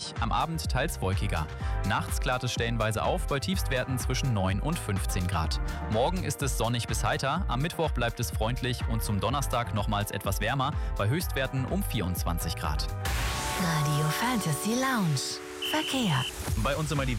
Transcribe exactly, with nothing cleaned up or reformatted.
sonnig, am Abend teils wolkiger. Nachts klart es stellenweise auf bei Tiefstwerten zwischen neun und fünfzehn Grad. Morgen ist es sonnig bis heiter, am Mittwoch bleibt es freundlich und zum Donnerstag nochmals etwas wärmer, bei Höchstwerten um vierundzwanzig Grad. Radio Fantasy Lounge. Verkehr. Bei uns immer die